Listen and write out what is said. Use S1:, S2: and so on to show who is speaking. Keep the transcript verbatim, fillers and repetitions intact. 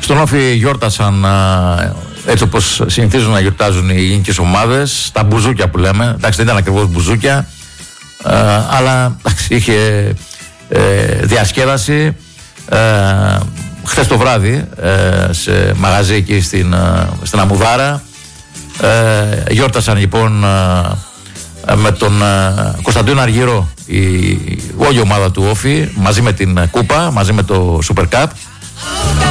S1: Στον Όφη γιόρτασαν έτσι όπως συνηθίζουν να γιορτάζουν οι ελληνικές ομάδες, τα μπουζούκια που λέμε. Εντάξει, δεν ήταν ακριβώς μπουζούκια, αλλά εντάξει, είχε ε, διασκέδαση. Ε, χθες το βράδυ ε, σε μαγαζί εκεί στην, στην Αμμουδάρα ε, γιόρτασαν λοιπόν ε, με τον ε, Κωνσταντίνο Αργυρό η, όλη η ομάδα του Όφη μαζί με την Κούπα, μαζί με το Super Cup.